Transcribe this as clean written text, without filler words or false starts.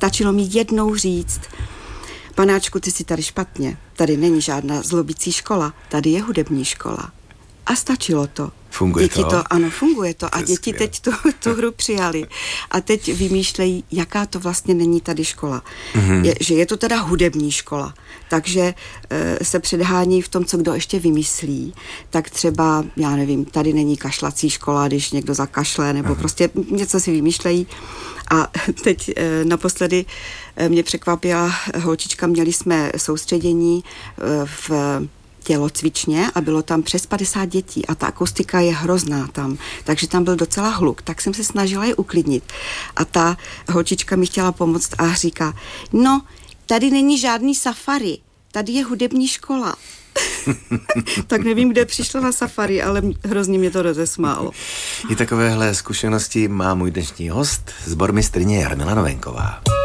Stačilo mi jednou říct: panáčku, ty jsi tady špatně, tady není žádná zlobící škola, tady je hudební škola. A stačilo to. Funguje děti to? Ano, funguje to. A děti skvělé. teď tu hru přijali. A teď vymýšlejí, jaká to vlastně není tady škola. Že je to teda hudební škola. Takže se předhání v tom, co kdo ještě vymyslí. Tak třeba, já nevím, tady není kašlací škola, když někdo zakašle, nebo prostě něco si vymýšlejí. A teď naposledy mě překvapila holčička, měli jsme soustředění v tělocvičně a bylo tam přes 50 dětí a ta akustika je hrozná tam, takže tam byl docela hluk, tak jsem se snažila je uklidnit. A ta holčička mi chtěla pomoct a říká: no, tady není žádný safari, tady je hudební škola. Tak nevím, kde přišla na safari, ale hrozně mě to rozesmálo. I takovéhle zkušenosti má můj dnešní host, sbormistryně Jarmila Novenková.